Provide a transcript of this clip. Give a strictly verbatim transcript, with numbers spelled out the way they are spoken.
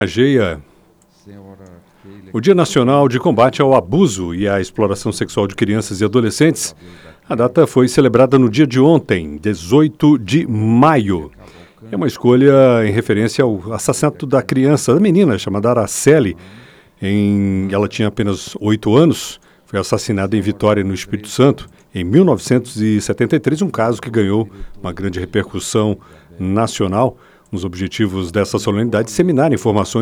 Homenageia o Dia Nacional de Combate ao Abuso e à Exploração Sexual de Crianças e Adolescentes. A data foi celebrada no dia de ontem, dezoito de maio. É uma escolha em referência ao assassinato da criança, da menina chamada Araceli. Em... Ela tinha apenas oito anos, foi assassinada em Vitória, no Espírito Santo, em mil novecentos e setenta e três, um caso que ganhou uma grande repercussão nacional. Um dos objetivos dessa solenidade é disseminar informações